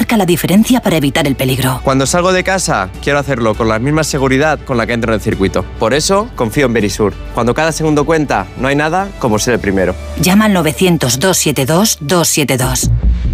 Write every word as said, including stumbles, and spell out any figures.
marca la diferencia para evitar el peligro. Cuando salgo de casa, quiero hacerlo con la misma seguridad con la que entro en el circuito. Por eso, confío en Verisur. Cuando cada segundo cuenta, no hay nada como ser el primero. Llama al novecientos, doscientos setenta y dos, doscientos setenta y dos.